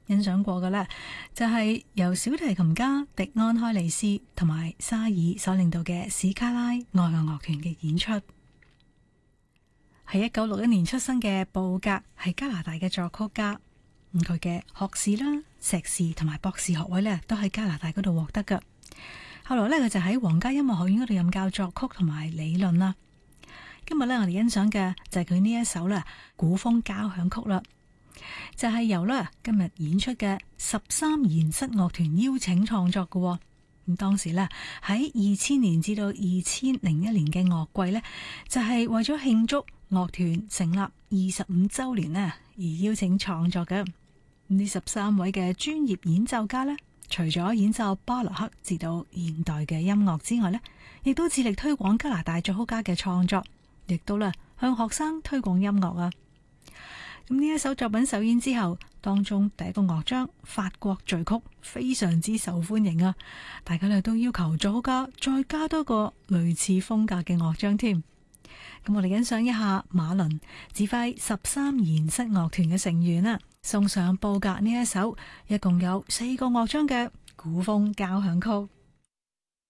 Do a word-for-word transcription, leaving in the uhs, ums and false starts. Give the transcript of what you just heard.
欣賞過嘅呢，就係由小提琴家迪安開利斯同埋沙爾所領導嘅史卡拉愛樂樂團嘅演出。喺一九六一年出生嘅布格係加拿大嘅作曲家，咁佢嘅學士啦、碩士同埋博士學位呢，都喺加拿大嗰度獲得㗎。後來呢，佢就喺皇家音樂學院嗰度任教作曲同埋理論啦。今日呢，我哋欣賞嘅就係佢呢一首啦古風交響曲啦，就係由呢今日演出嘅十三弦室樂團邀請創作嘅。咁當時呢，喺二千年至到二千零一年嘅樂季呢，就係為咗慶祝樂團成立二十五周年呢而邀請創作嘅。呢十三位嘅專業演奏家呢，除咗演奏巴洛克至到現代嘅音樂之外呢，亦都致力推廣加拿大作曲家嘅創作，亦都啦向學生推廣音樂啊。咁呢一首作品首演之後，當中第一個樂章法國序曲非常之受歡迎啊！大家咧都要求作曲家再加多個類似風格嘅樂章添。咁我哋欣賞一下馬倫指揮十三弦室樂團嘅成員啊，送上布格呢一首一共有四個樂章嘅古風交響曲。